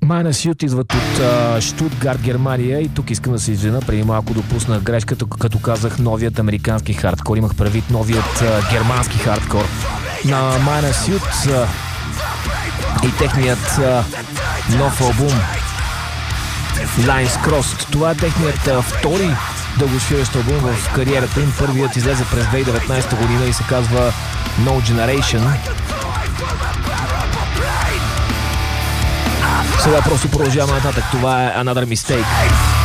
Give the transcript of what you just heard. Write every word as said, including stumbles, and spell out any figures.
Minus Youth идват от uh, Штутгарт, Германия, и тук искам да се извина. Преди малко допуснах грешката, като казах новият американски хардкор. Имах предвид новият uh, германски хардкор на Minus Youth uh, и техният uh, нов албум Lines Crossed. Това е техният uh, втори дългосвирещ албум в кариерата им. Първият излезе през две хиляди и деветнадесета година и се казва No Generation. Сега просто продължаваме нататък. Това е Another Mistake.